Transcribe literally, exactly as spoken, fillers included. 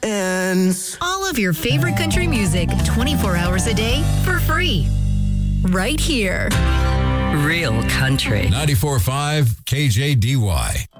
ends. All of your favorite country music, twenty-four hours a day for free. Right here. Real country. ninety-four point five K J D Y.